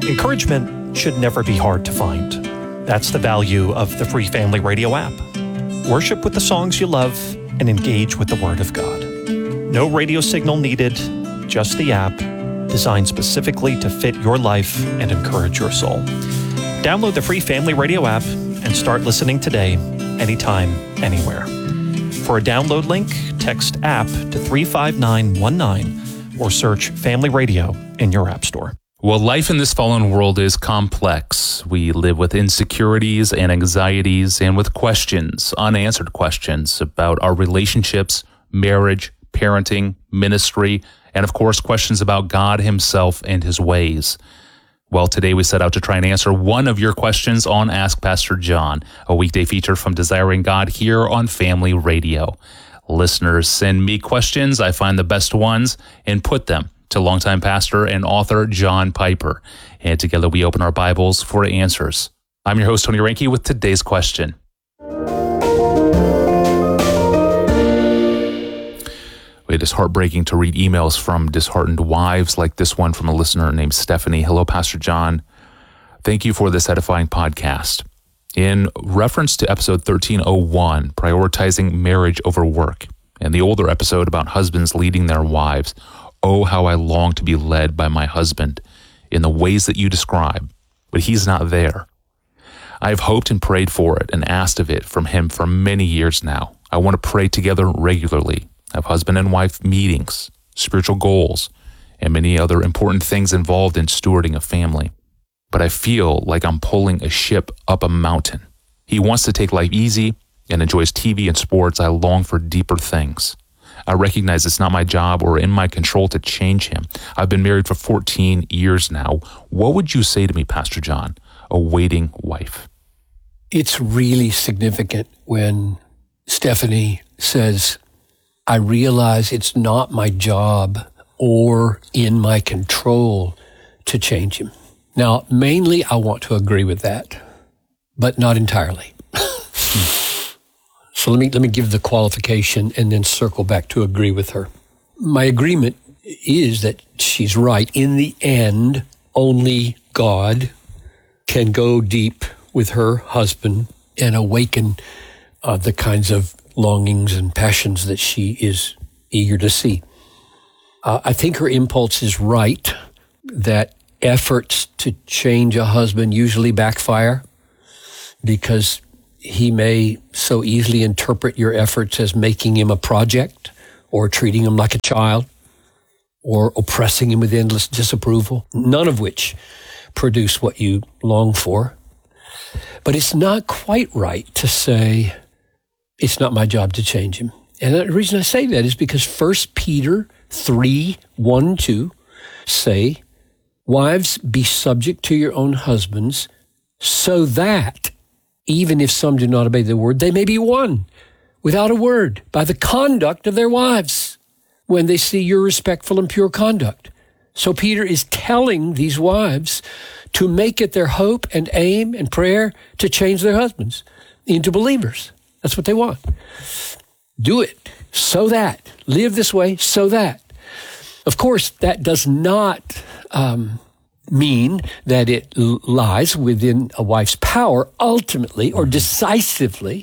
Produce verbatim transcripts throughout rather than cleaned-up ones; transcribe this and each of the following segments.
Encouragement should never be hard to find. That's the value of the Free Family Radio app. Worship with the songs you love and engage with the Word of God. No radio signal needed, just the app, designed specifically to fit your life and encourage your soul. Download the Free Family Radio app and start listening today, anytime, anywhere. For a download link, text app to three five nine one nine or search Family Radio in your app store. Well, life in this fallen world is complex. We live with insecurities and anxieties and with questions, unanswered questions about our relationships, marriage, parenting, ministry, and of course, questions about God himself and his ways. Well, today we set out to try and answer one of your questions on Ask Pastor John, a weekday feature from Desiring God here on Family Radio. Listeners send me questions. I find the best ones and put them to longtime pastor and author John Piper. And together we open our Bibles for answers. I'm your host, Tony Reinke, with today's question. It is heartbreaking to read emails from disheartened wives like this one from a listener named Stephanie. Hello, Pastor John. Thank you for this edifying podcast. In reference to episode thirteen oh one, prioritizing marriage over work, and the older episode about husbands leading their wives, oh, how I long to be led by my husband in the ways that you describe, but he's not there. I have hoped and prayed for it and asked of it from him for many years now. I want to pray together regularly, have husband and wife meetings, spiritual goals, and many other important things involved in stewarding a family. But I feel like I'm pulling a ship up a mountain. He wants to take life easy and enjoys T V and sports. I long for deeper things. I recognize it's not my job or in my control to change him. I've been married for fourteen years now. What would you say to me, Pastor John, a waiting wife? It's really significant when Stephanie says, I realize it's not my job or in my control to change him. Now, mainly I want to agree with that, but not entirely. So let me let me give the qualification and then circle back to agree with her. My agreement is that she's right. In the end, only God can go deep with her husband and awaken uh, the kinds of longings and passions that she is eager to see. Uh, I think her impulse is right, that efforts to change a husband usually backfire because he may so easily interpret your efforts as making him a project or treating him like a child or oppressing him with endless disapproval, none of which produce what you long for. But it's not quite right to say, it's not my job to change him. And the reason I say that is because First Peter three, one, two say, wives, be subject to your own husbands so that even if some do not obey the word, they may be won without a word by the conduct of their wives when they see your respectful and pure conduct. So Peter is telling these wives to make it their hope and aim and prayer to change their husbands into believers. That's what they want. Do it so that, live this way so that. Of course, that does not um, mean that it l- lies within a wife's power ultimately or decisively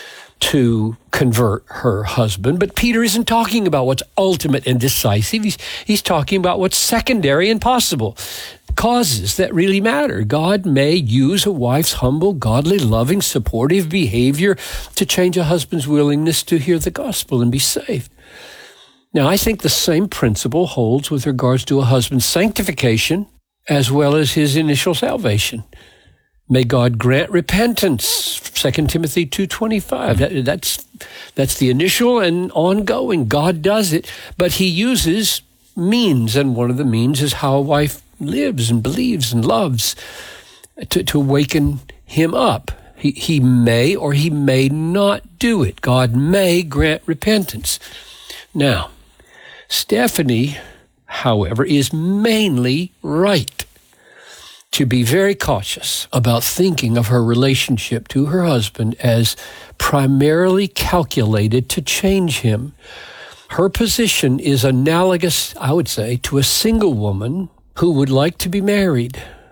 to convert her husband. But Peter isn't talking about what's ultimate and decisive. He's, he's talking about what's secondary and possible. Causes that really matter. God may use a wife's humble, godly, loving, supportive behavior to change a husband's willingness to hear the gospel and be saved. Now, I think the same principle holds with regards to a husband's sanctification as well as his initial salvation. May God grant repentance, Second Timothy two twenty-five. That, that's, that's the initial and ongoing. God does it, but he uses means, and one of the means is how a wife lives and believes and loves to, to awaken him up. He, he may or he may not do it. God may grant repentance. Now, Stephanie, however, is mainly right to be very cautious about thinking of her relationship to her husband as primarily calculated to change him. Her position is analogous, I would say, to a single woman who would like to be married,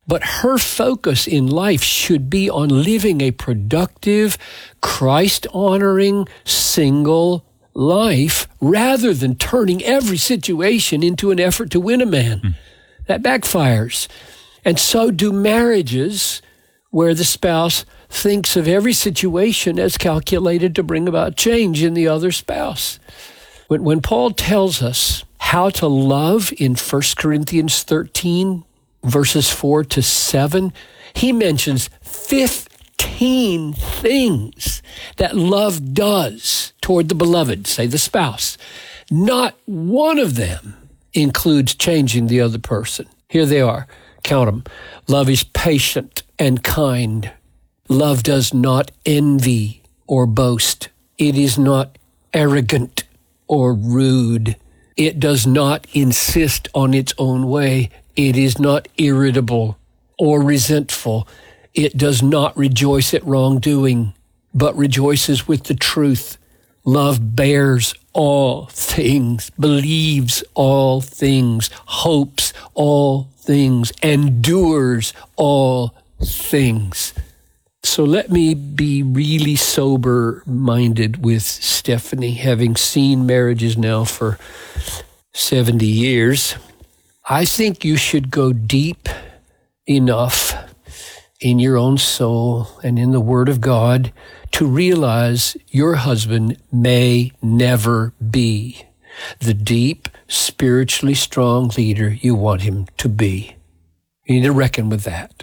But her focus in life should be on living a productive, Christ-honoring, single life rather than turning every situation into an effort to win a man. Mm. That backfires. And so do marriages where the spouse thinks of every situation as calculated to bring about change in the other spouse. When, when Paul tells us how to love in First Corinthians thirteen, verses four to seven, he mentions fifteen things that love does toward the beloved, say the spouse. Not one of them includes changing the other person. Here they are. Count them. Love is patient and kind. Love does not envy or boast. It is not arrogant or rude. It does not insist on its own way. It is not irritable or resentful. It does not rejoice at wrongdoing, but rejoices with the truth. Love bears all things, believes all things, hopes all things, endures all things. So let me be really sober-minded with Stephanie, having seen marriages now for seventy years. I think you should go deep enough in your own soul and in the Word of God to realize your husband may never be the deep, spiritually strong leader you want him to be. You need to reckon with that.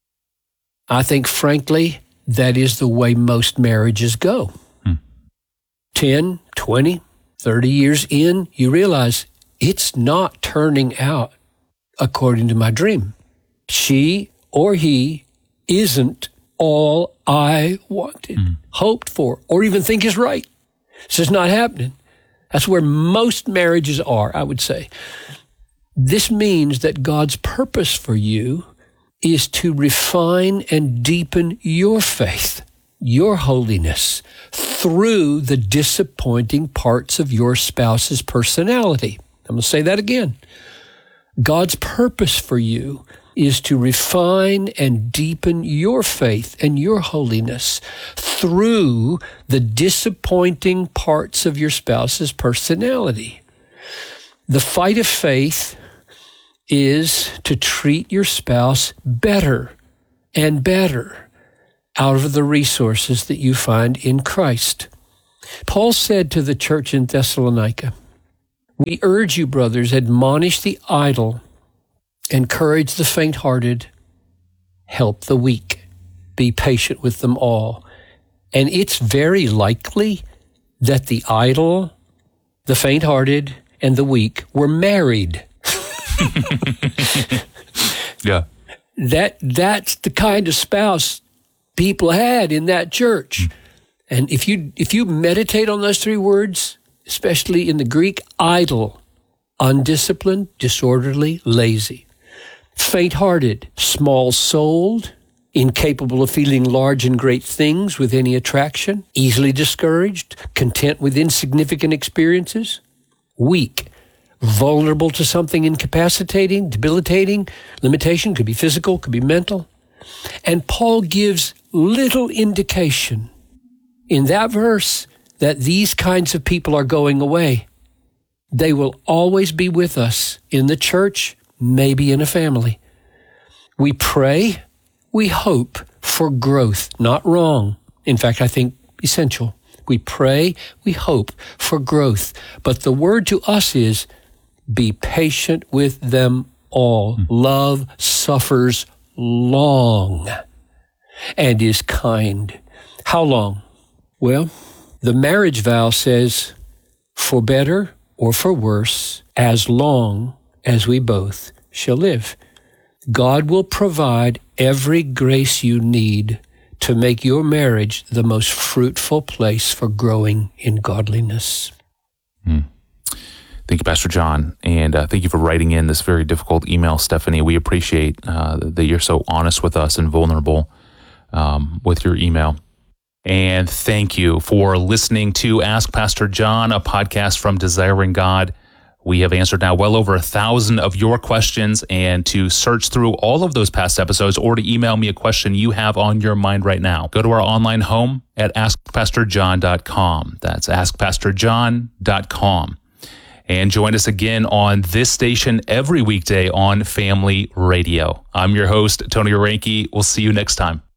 I think, frankly, that is the way most marriages go. Hmm. ten, twenty, thirty years in, you realize it's not turning out according to my dream. She or he isn't all I wanted, mm. hoped for, or even think is right. It's just not happening. That's where most marriages are, I would say. This means that God's purpose for you is to refine and deepen your faith, your holiness, through the disappointing parts of your spouse's personality. I'm going to say that again. God's purpose for you is to refine and deepen your faith and your holiness through the disappointing parts of your spouse's personality. The fight of faith is to treat your spouse better and better out of the resources that you find in Christ. Paul said to the church in Thessalonica, "We urge you, brothers, admonish the idle, encourage the faint-hearted, help the weak, be patient with them all." And it's very likely that the idle, the faint-hearted, and the weak were married. Yeah. That that's the kind of spouse people had in that church. Mm. And if you if you meditate on those three words, especially in the Greek, idle, undisciplined, disorderly, lazy. Faint-hearted, small-souled, incapable of feeling large and great things with any attraction, easily discouraged, content with insignificant experiences. Weak, vulnerable to something incapacitating, debilitating, limitation, could be physical, could be mental. And Paul gives little indication in that verse that these kinds of people are going away. They will always be with us in the church, maybe in a family. We pray, we hope for growth, not wrong. In fact, I think essential. We pray, we hope for growth. But the word to us is, be patient with them all. Mm. Love suffers long and is kind. How long? Well, the marriage vow says, for better or for worse, as long as we both shall live. God will provide every grace you need to make your marriage the most fruitful place for growing in godliness. Hmm. Thank you, Pastor John, and uh, thank you for writing in this very difficult email, Stephanie. We appreciate uh, that you're so honest with us and vulnerable um, with your email. And thank you for listening to Ask Pastor John, a podcast from Desiring God. We have answered now well over a thousand of your questions, and to search through all of those past episodes or to email me a question you have on your mind right now, go to our online home at ask pastor john dot com. That's ask pastor john dot com. And join us again on this station every weekday on Family Radio. I'm your host, Tony Reinke. We'll see you next time.